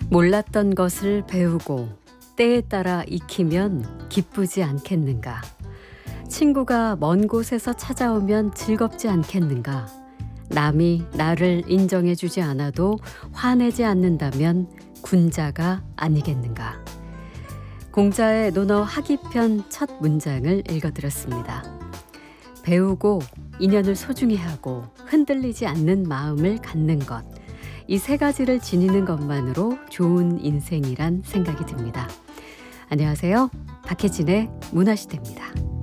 몰랐던 것을 배우고 때에 따라 익히면 기쁘지 않겠는가? 친구가 먼 곳에서 찾아오면 즐겁지 않겠는가? 남이 나를 인정해주지 않아도 화내지 않는다면 군자가 아니겠는가? 공자의 논어 하기편 첫 문장을 읽어드렸습니다. 배우고 인연을 소중히 하고 흔들리지 않는 마음을 갖는 것, 이 세 가지를 지니는 것만으로 좋은 인생이란 생각이 듭니다. 안녕하세요. 박혜진의 문화시대입니다.